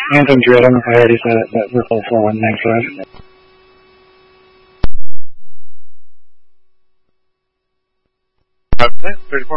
Anthem Dread, I don't know if I already said it, but we're full 419, so Okay, 34